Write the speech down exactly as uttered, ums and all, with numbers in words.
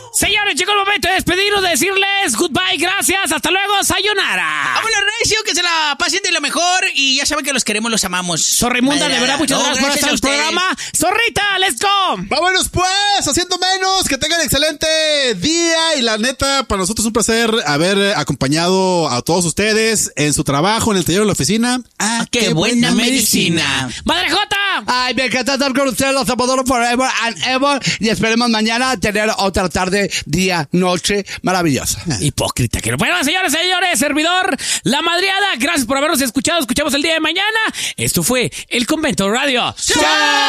Señores, llegó el momento de despedirnos, de decirles goodbye, gracias, hasta luego, sayonara. Vámonos, Recio, que se la pasen de lo mejor y ya saben que los queremos, los amamos. Zorrimunda, de verdad, muchas no, gracias, gracias por estar a en el ustedes. programa. Zorrita, let's go. Vámonos pues, haciendo menos, que tengan excelente día y la neta, para nosotros es un placer haber acompañado a todos ustedes en su trabajo, en el taller, en la oficina. Ah, qué, qué buena, buena medicina. medicina. Madre Jota. Ay, me encanta estar con ustedes, los amadoro forever and ever, y esperemos mañana tener otra tarde, día, noche maravillosa. Hipócrita. Que... Bueno, señores, señores, servidor, La Madriada, gracias por habernos escuchado. Escuchamos el día de mañana. Esto fue El Convento Radio. ¡Chao!